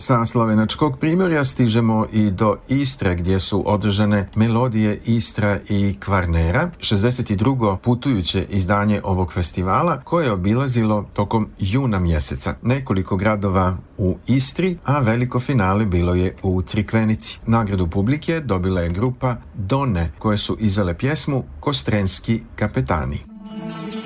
Sa slovenačkog primorja stižemo i do Istre gdje su održane Melodije Istra i Kvarnera, 62. putujuće izdanje ovog festivala koje je obilazilo tokom juna mjeseca. Nekoliko gradova u Istri, a veliko finale bilo je u Crikvenici. Nagradu publike dobila je grupa Donne koje su izvele pjesmu Kostrenski kapetani.